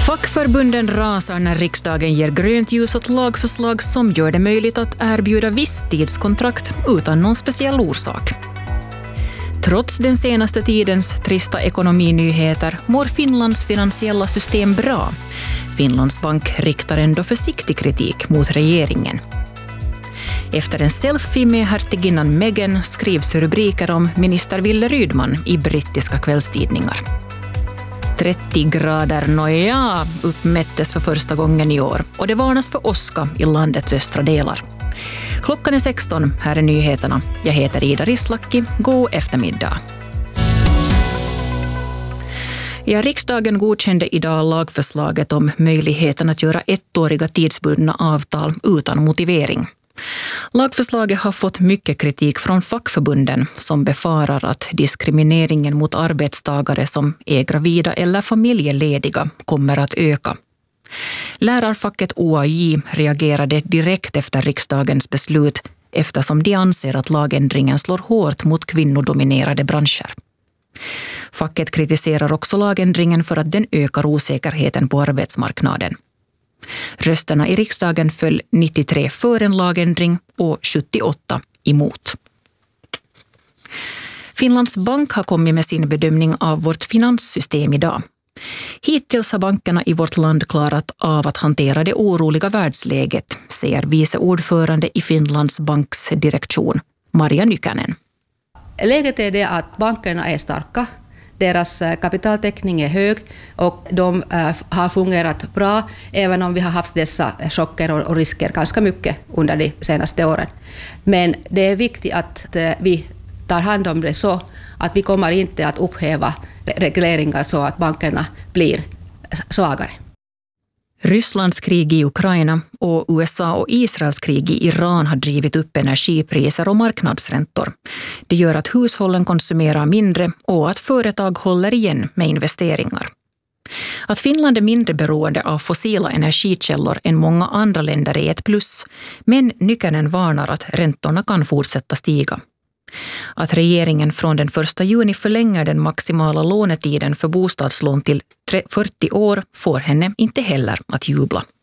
Fackförbunden rasar när riksdagen ger grönt ljus åt lagförslag som gör det möjligt att erbjuda visstidskontrakt utan någon speciell orsak. Trots den senaste tidens trista ekonominyheter mår Finlands finansiella system bra. Finlands bank riktar ändå försiktig kritik mot regeringen. Efter en selfie med hertiginnan Meghan skrivs rubriker om minister Wille Rydman i brittiska kvällstidningar. 30 grader noja uppmättes för första gången i år och det varnas för åska i landets östra delar. Klockan är 16, här är nyheterna. Jag heter Ida Rislacki, god eftermiddag. Ja, riksdagen godkände idag lagförslaget om möjligheten att göra ettåriga tidsbundna avtal utan motivering. Lagförslaget har fått mycket kritik från fackförbunden som befarar att diskrimineringen mot arbetstagare som är gravida eller familjelediga kommer att öka. Lärarfacket OAJ reagerade direkt efter riksdagens beslut eftersom de anser att lagändringen slår hårt mot kvinnodominerade branscher. Facket kritiserar också lagändringen för att den ökar osäkerheten på arbetsmarknaden. Rösterna i riksdagen föll 93 för en lagändring och 78 emot. Finlands bank har kommit med sin bedömning av vårt finanssystem idag. Hittills har bankerna i vårt land klarat av att hantera det oroliga världsläget, säger vice ordförande i Finlands banks direktion, Marja Nykänen. Läget är det att bankerna är starka. Deras kapitaltäckning är hög och de har fungerat bra även om vi har haft dessa chocker och risker ganska mycket under de senaste åren. Men det är viktigt att vi tar hand om det så att vi kommer inte att upphäva regleringar så att bankerna blir svagare. Rysslands krig i Ukraina och USA och Israels krig i Iran har drivit upp energipriser och marknadsräntor. Det gör att hushållen konsumerar mindre och att företag håller igen med investeringar. Att Finland är mindre beroende av fossila energikällor än många andra länder är ett plus, men Nykänen varnar att räntorna kan fortsätta stiga. Att regeringen från den 1 juni förlänger den maximala lånetiden för bostadslån till 40 år får henne inte heller att jubla.